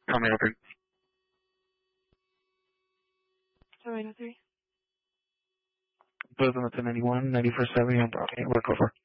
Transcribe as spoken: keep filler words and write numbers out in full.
How may I help you? seven oh three. Both on the ten ninety-one, ninety-first Avenue, and Broadway. What go for?